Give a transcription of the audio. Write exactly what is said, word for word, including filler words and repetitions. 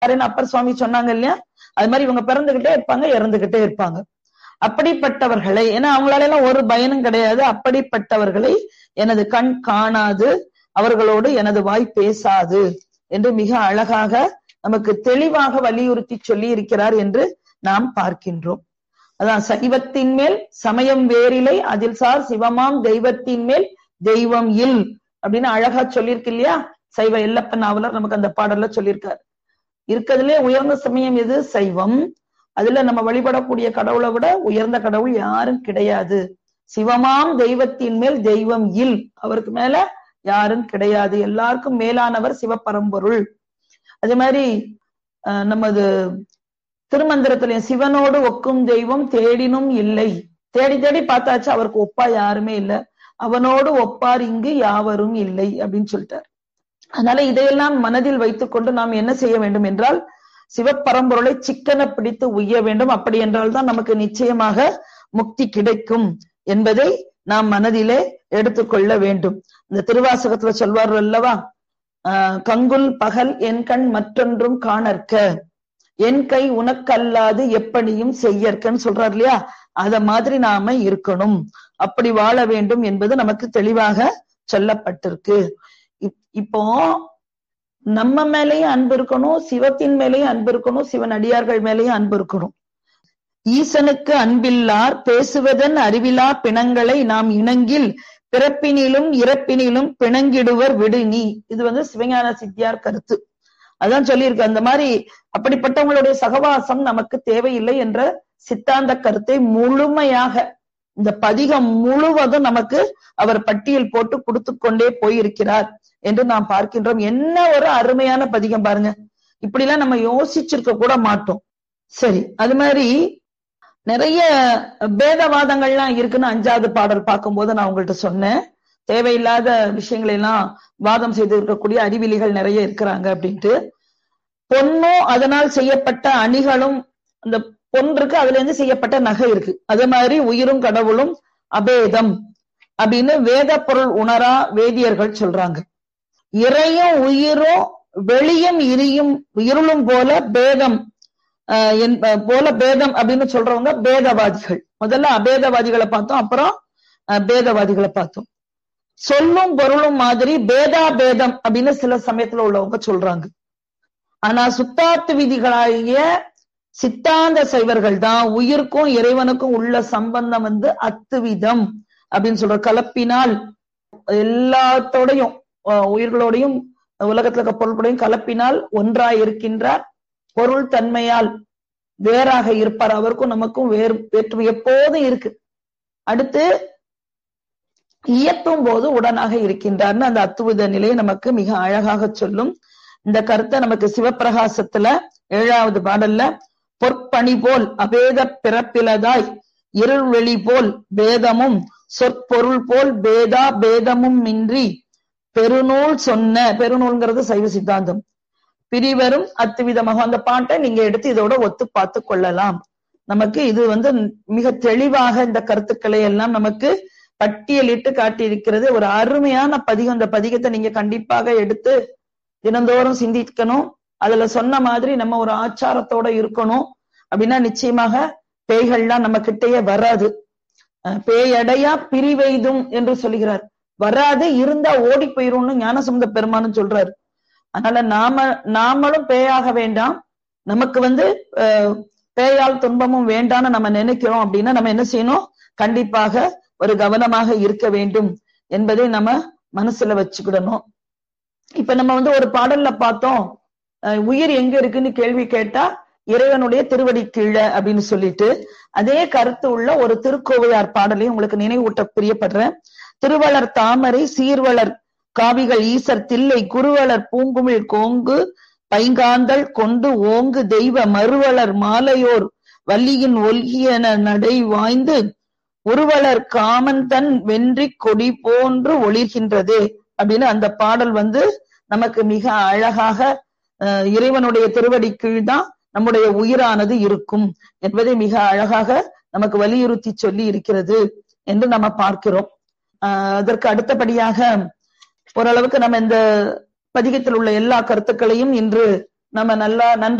அப்பர் சுவாமி சொன்னாங்க இல்லையா, அது மாதிரி இவங்க பிறந்துகிட்டே இருப்பாங்க, இறந்துகிட்டே இருப்பாங்க. அப்படிப்பட்டவர்களை, ஏன்னா அவங்களால எல்லாம் ஒரு பயனும் கிடையாது, அப்படிப்பட்டவர்களை எனது கண் காணாது, அவர்களோடு எனது வாய் பேசாது என்று மிக அழகாக நமக்கு தெளிவாக வலியுறுத்தி சொல்லி இருக்கிறார் என்று நாம் பார்க்கின்றோம். அதான் சைவத்தின் மேல் சமயம் வேறிலை, அதில் சார் சிவமாம் தெய்வத்தின் மேல் தெய்வம் இல் அப்படின்னு அழகா சொல்லியிருக்கு இல்லையா. சைவ எல்லப்பன் நாவலர் நமக்கு அந்த பாடல்ல சொல்லியிருக்காரு. இருக்கிறதுலே உயர்ந்த சமயம் எது? சைவம். அதுல நம்ம வழிபடக்கூடிய கடவுளை விட உயர்ந்த கடவுள் யாரும் கிடையாது. சிவமாம் தெய்வத்தின் மேல் தெய்வம் இல், அவருக்கு மேல யாரும் கிடையாது, எல்லாருக்கும் மேலானவர் சிவபரம்பொருள். அதே மாதிரி அஹ் நமது திருமந்திரத்திலே சிவனோடு ஒக்கும் தெய்வம் தேடினும் இல்லை, தேடி தேடி பார்த்தாச்சு அவருக்கு ஒப்பா யாருமே இல்லை, அவனோடு ஒப்பார் இங்கு யாவரும் இல்லை அப்படின்னு சொல்லிட்டார். அதனால இதையெல்லாம் மனதில் வைத்துக் கொண்டு நாம் என்ன செய்ய வேண்டும் என்றால் சிவபரம்பொருளை சிக்கன பிடித்து உய்ய வேண்டும். அப்படி என்றால் தான் நமக்கு நிச்சயமாக முக்தி கிடைக்கும் என்பதை நாம் மனதிலே எடுத்துக்கொள்ள வேண்டும். இந்த திருவாசகத்துல சொல்வார் அல்லவா, ஆஹ் கங்குல் பகல் என் கண் மற்றொன்றும் காணற்க, என் கை உனக்கல்லாது எப்படியும் செய்யற்கன்னு சொல்றார் இல்லையா. அத மாதிரி நாம இருக்கணும், அப்படி வாழ வேண்டும் என்பது நமக்கு தெளிவாக சொல்லப்பட்டிருக்கு. இப்போ நம்ம மேலேயும் அன்பு இருக்கணும், சிவத்தின் மேலேயும் அன்பு இருக்கணும், சிவன் அடியார்கள் மேலேயும் அன்பு இருக்கணும். ஈசனுக்கு அன்பில்லார் பேசுவதன் அறிவிலா பிணங்களை நாம் இணங்கில் பிறப்பினிலும் இறப்பினிலும் பிணங்கிடுவர் விடு நீ. இது வந்து சிவஞான சித்தியார் கருத்து. அதான் சொல்லியிருக்கு. அந்த மாதிரி அப்படிப்பட்டவங்களுடைய சகவாசம் நமக்கு தேவையில்லை என்ற சித்தாந்த கருத்தை முழுமையாக இந்த பதிகம் முழுவதும் நமக்கு அவர் பட்டியல் போட்டு கொடுத்து கொண்டே போயிருக்கிறார் என்று நாம் பார்க்கின்றோம். என்ன ஒரு அருமையான பதிகம் பாருங்க. இப்படி எல்லாம் நம்ம யோசிச்சிருக்க கூட மாட்டோம். சரி, அது மாதிரி நிறைய பேதவாதங்கள்லாம் இருக்குன்னு அஞ்சாவது பாடல் பார்க்கும்போது நான் உங்கள்கிட்ட சொன்னேன். தேவையில்லாத விஷயங்களை எல்லாம் வாதம் செய்து இருக்கக்கூடிய அறிவிலிகள் நிறைய இருக்கிறாங்க அப்படின்ட்டு. பொன்னும் அதனால் செய்யப்பட்ட அணிகளும், அந்த பொன் இருக்கு, அதுல இருந்து செய்யப்பட்ட நகை இருக்கு. அதே மாதிரி உயிரும் கடவுளும் அபேதம் அப்படின்னு வேத பொருள் உணரா வேதியர்கள் சொல்றாங்க. இறையும் உயிரும் வெளியும் இரியும் இருளும் போல பேதம் போல பேதம் அப்படின்னு சொல்றவங்க பேதவாதிகள். முதல்ல அபேதவாதிகளை பார்த்தோம், அப்புறம் பேதவாதிகளை பார்த்தோம். சொல்லும் பொருளும் மாதிரி பேதா பேதம் அப்படின்னு சில சமயத்துல உள்ளவங்க சொல்றாங்க. ஆனா சுத்தாத்து விதிகளாகிய சித்தாந்த சைவர்கள் தான் உயிருக்கும் இறைவனுக்கும் உள்ள சம்பந்தம் வந்து அத்துவிதம் அப்படின்னு சொல்ற, கலப்பினால் எல்லாத்தோடையும் உயிர்களோடையும் உலகத்துல இருக்க பொருள்களையும் கலப்பினால் ஒன்றாய் இருக்கின்றார், பொருள் தன்மையால் வேறாக இருப்பார், அவருக்கும் நமக்கும் வேறு வேற்றுமை எப்போதும் இருக்கு. அடுத்து இயற்றும் போது உடனாக இருக்கின்றார்னு அந்த அத்துவித நிலையை நமக்கு மிக அழகாக சொல்லும். இந்த கருத்தை நமக்கு சிவப்பிரகாசத்துல ஏழாவது பாடல்ல பொற்பணி போல் அபேத பிறப்பிலதாய் இருள் வெளி போல் பேதமும் சொற்பொருள் போல் பேதா பேதமும் இன்றி பெருநூல் சொன்ன, பெருநூல்ங்கிறது சைவ சித்தாந்தம், பிரிவரும் அத்துவிதமாக. அந்த பாட்டை நீங்க எடுத்து இதோட ஒத்து பார்த்து கொள்ளலாம். நமக்கு இது வந்து மிக தெளிவாக இந்த கருத்துக்களை எல்லாம் நமக்கு பட்டியலிட்டு காட்டியிருக்கிறது. ஒரு அருமையான பதிகம். இந்த பதிகத்தை நீங்க கண்டிப்பாக எடுத்து தினந்தோறும் சிந்திக்கணும். அதுல சொன்ன மாதிரி நம்ம ஒரு ஆச்சாரத்தோட இருக்கணும். அப்படின்னா நிச்சயமாக பேய்கள்லாம் நம்ம கிட்டேயே வராது. பேயடையா பிரிவெய்தும் என்று சொல்லுகிறார். வராது, இருந்தா ஓடி போயிரும்னு ஞானசம்பந்த பெருமானும் சொல்றாரு. அதனால நாம நாமளும் பேயாக வேண்டாம், நமக்கு வந்து அஹ் பேயால் துன்பமும் வேண்டாம்னு நம்ம நினைக்கிறோம் அப்படின்னா நம்ம என்ன செய்யணும், கண்டிப்பாக ஒரு கவனமாக இருக்க வேண்டும் என்பதை நம்ம மனசுல வச்சுக்கிடணும். இப்ப நம்ம வந்து ஒரு பாடல்ல பார்த்தோம், உயிர் எங்க இருக்குன்னு கேள்வி கேட்டா இறைவனுடைய திருவடி கீழே அப்படின்னு சொல்லிட்டு, அதே கருத்து உள்ள ஒரு திருக்கோவையார் பாடலையும் உங்களுக்கு நினைவூட்ட பிரியப்படுறேன். திருவளர் தாமரை சீர்வளர் காவிகள் ஈசர் தில்லை குருவளர் பூங்குமிழ் கோங்கு பைங்காந்தல் கொண்டு ஓங்கு தெய்வ மறுவளர் மாலையோர் வள்ளியின் ஒல்கியன நடை வாய்ந்து உருவளர் காமன் தன் வென்றி கொடி போன்று ஒளிர்கின்றது அப்படின்னு அந்த பாடல் வந்து நமக்கு மிக அழகாக அஹ் இறைவனுடைய திருவடி கீழ்தான் நம்முடைய உயிரானது இருக்கும் என்பதை மிக அழகாக நமக்கு வலியுறுத்தி சொல்லி இருக்கிறது என்று நம்ம பார்க்கிறோம். ஆஹ் அதற்கு அடுத்தபடியாக ஓரளவுக்கு நம்ம இந்த பதிகத்தில் உள்ள எல்லா கருத்துக்களையும் இன்று நம்ம நல்லா நன்று